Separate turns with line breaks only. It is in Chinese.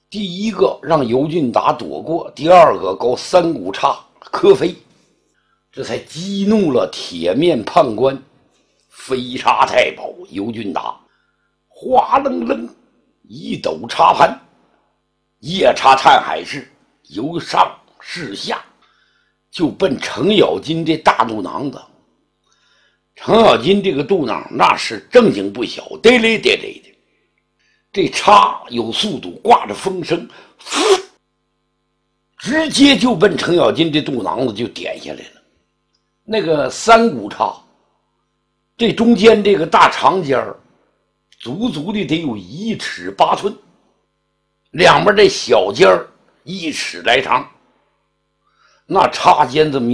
第一个让尤俊达躲过，第二个搞三股叉磕飞，这才激怒了铁面判官，飞叉太保尤俊达，哗楞楞一抖叉盘，夜叉探海式，由上至下就奔程咬金这大肚囊子。程咬金这个肚囊那是正经不小，嘚嘞嘚嘞的，这叉有速度，挂着风声，直接就奔程咬金这肚囊子就点下来了。那个三股叉，这中间这个大长尖儿足足的得有1尺8寸，两边这小尖儿1尺来长，那叉尖子